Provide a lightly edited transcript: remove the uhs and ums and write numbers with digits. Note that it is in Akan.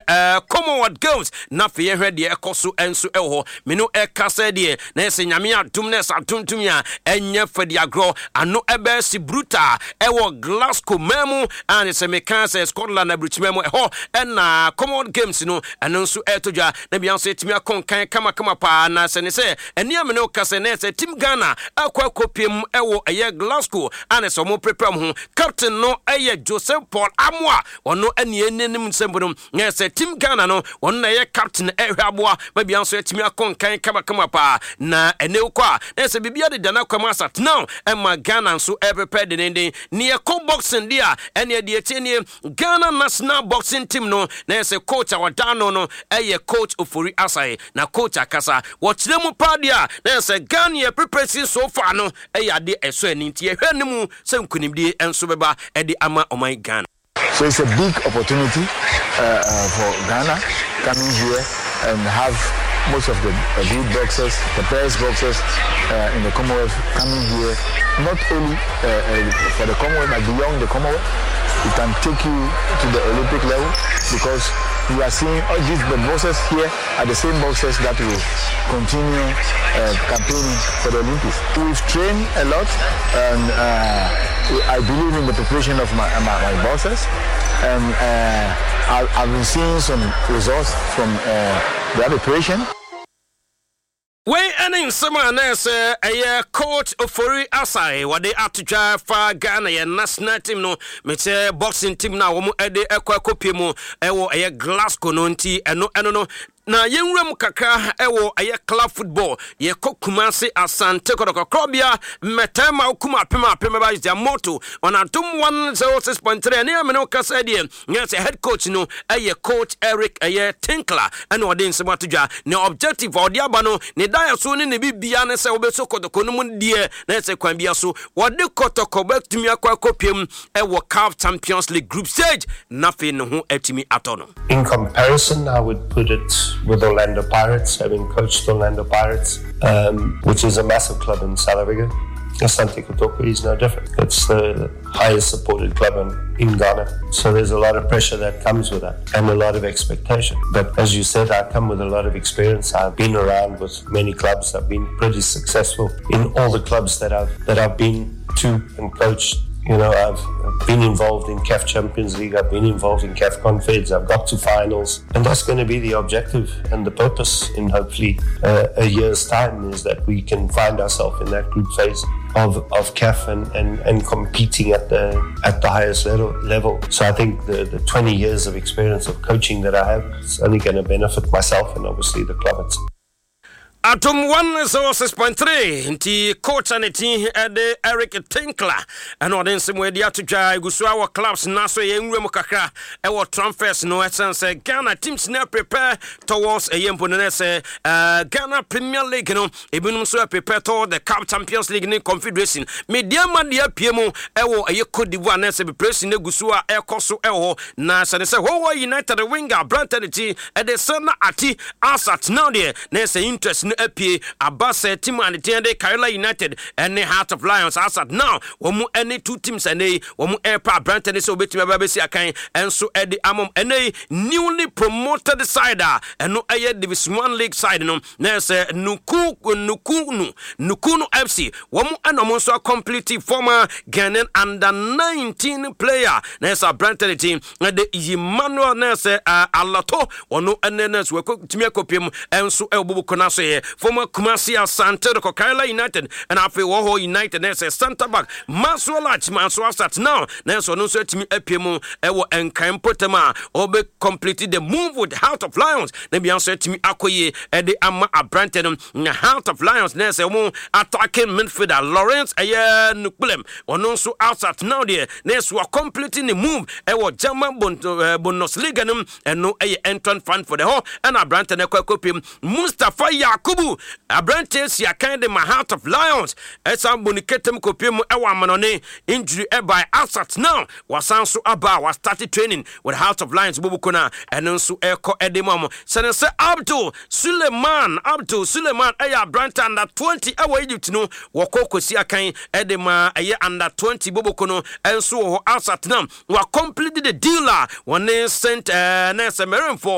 Commonwealth Games na fe hwe de ekoso enso eho me no ekasa de na ese nyame adum na satuntum ya enye fadi agro ano ebe si bruta ewo Glasgow memu and se me kan se Scotland abruchi memu eho na Commonwealth Games no eno nso etoja na bia nso etimi akonkan kama pa na se ne se enia me no kasa na se team Ghana akwa kopiem ewo eye Glasgow and so mo prepare ho captain no eye Joseph Paul Amoa ono ene enenim nsembodum na se team Ghana no ono na eye captain ehwe aboa ma bia nso etimi akonkan kama pa na ene ukwa na se bibia de dana kwama sat now emma Ghana nso prepare de nende ne ko boxing dia ene de etenie Ghana national boxing team no na se coach awadano no eye coach Ofori Asai na coach akasa wochire mu padia na se Ghana preparation so far no eye ade eso ani ntie hwanimu se nkunimdie enso beba ede ama oman Ghana. So it's a big opportunity for Ghana coming here and have most of the good boxers, the best boxers in the Commonwealth coming here, not only for the Commonwealth but beyond the Commonwealth. It can take you to the Olympic level because you are seeing all these boxers here are the same boxers that will continue campaigning for the Olympics. We've trained a lot and I believe in the preparation of my boxers and I've been seeing some results from their preparation. When any summer nurse a coach Ofori Asai what they atujwa fa Ghana ye national team no mete boxing team na wo mu ede ekwa kopiemu ewo eye Glasgow no nti eno no na yenwuram kakra ewo aye club football ye Kumasi Asante Kodokobia metema ukuma apema ba is moto on atum 106.3 ne ameno kasa de yes head coach no aye coach Eric aye Tinkler and odin sematujwa ne objective odi aba no ne dia so ne bibia ne se obeso Kodoko no mu die na se kwan bia so wode Kotoko betumi akwa kopiem ewo CAF Champions League group stage nothing no ho atimi atono. In comparison, I would put it with Orlando Pirates, having coached Orlando Pirates, which is a massive club in South Africa. Asante Kotoko is no different. It's the highest supported club in Ghana. So there's a lot of pressure that comes with that and a lot of expectation. But as you said, I come with a lot of experience. I've been around with many clubs. I've been pretty successful in all the clubs that I've been to and coached. You know, I've been involved in CAF Champions League. I've been involved in CAF Confeds. I've got to finals. And that's going to be the objective and the purpose in hopefully a year's time is that we can find ourselves in that group phase of CAF and competing at the highest level. So I think the 20 years of experience of coaching that I have is only going to benefit myself and obviously the club itself. Atom 106.3 inti coach and team ede Eric Tinkler and odin semwe dia to jai gusu our clubs naso ye nwem kakra e wo transfers no essence Ghana teams now prepare towards a yempo no say Ghana Premier League no ebinum so prepare toward the CAF Champions League in Confederation media man dia piemu e wo ye Cote d'Ivoire na say be pressing gusu a e koso e ho na say Ho United winger Brantanity e de sana ati asat now there na say interest no apie abase team and the Carolina United and the Heart of Lions asat now womu any two teams and they womu airpa Branton so betimi babesi akan enso edi amom any newly promoted side and no aye Division 1 League side no na say Nukunu FC womu anomo so complete former Ghanaian under 19 player na say Branton team the Emmanuel na say Alato wono enenes we timi akopiem enso ebubu kona so former Kumasi Asante Carolina United and afi Ho United na say center back Maswala start now na so no so timi apiemu ewo enkan potema obe completed the move with Heart of Lions na bia so timi akoye e de ama Branton na Heart of Lions na say mo attacking midfielder Lawrence Nukulem ono so outside now there na so completing the move ewo German Bundesliga no eno entrant fan for the whole and Branton ekopim Mustafa Yakubu Abrantes ya kind of my Heart of Lions esa boniketem kopim ewa manone injury by asat now wasanso aba was started training with Heart of Lions bubukona enonso eko edemam sense Abdul Suleiman eya Branton under 20 ewa Egypt no wokokosi akan edema eye under 20 bubukono enso ho asat now wa completed the dealer one sent nese merenfo